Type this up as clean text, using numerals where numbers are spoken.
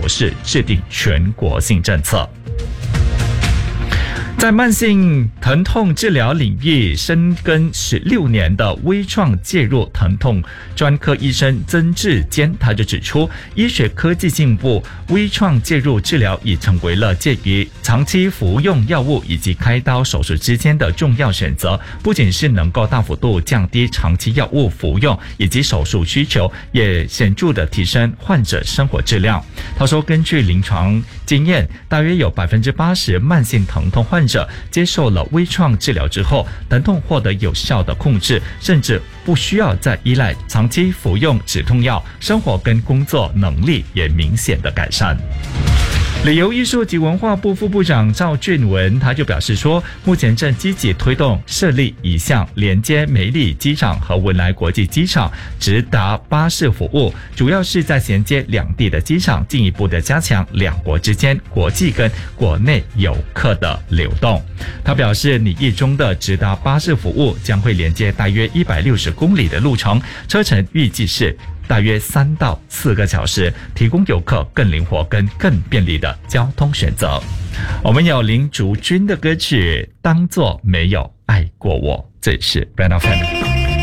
模式制定全国性政策。在慢性疼痛治疗领域深耕16年的微创介入疼痛专科医生曾志坚，他就指出，医学科技进步，微创介入治疗已成为了介于长期服用药物以及开刀手术之间的重要选择，不仅是能够大幅度降低长期药物服用以及手术需求，也显著的提升患者生活质量。他说，根据临床经验，大约有 80% 慢性疼痛患者接受了微创治疗之后，疼痛获得有效的控制，甚至不需要再依赖长期服用止痛药，生活跟工作能力也明显的改善。旅游艺术及文化部副部长赵俊文他就表示说，目前正积极推动设立一项连接梅里机场和文莱国际机场直达巴士服务，主要是在衔接两地的机场，进一步的加强两国之间国际跟国内游客的流动。他表示，拟议中的直达巴士服务将会连接大约160公里的路程，车程预计是大约3到4个小时，提供游客更灵活跟更便利的交通选择。我们有林竹君的歌曲《当作没有爱过我》，这里是 Brand of Family。